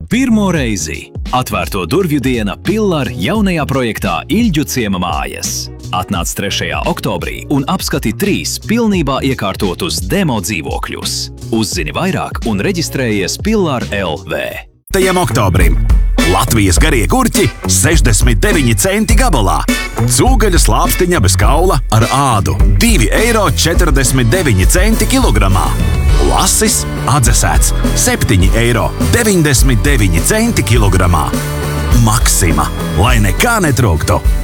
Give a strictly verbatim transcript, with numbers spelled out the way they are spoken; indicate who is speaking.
Speaker 1: Pirmo reizi atvērto durvju diena Pillar jaunajā projektā Ilģu ciema mājas. Atnāc trešajā oktobrī un apskati trīs pilnībā iekārtotus demo dzīvokļus. Uzzini vairāk un reģistrējies Pillar L V.
Speaker 2: Tajam oktobrim Latvijas garie gurķi sešdesmit deviņi centi gabalā. Cūgaļa slāpstiņa bez kaula ar ādu divi eiro četrdesmit deviņi centi kilogramā. Lasis atdzesēts septiņi eiro deviņdesmit deviņi centi kilogramā. Maksima, lai nekā netrūktu!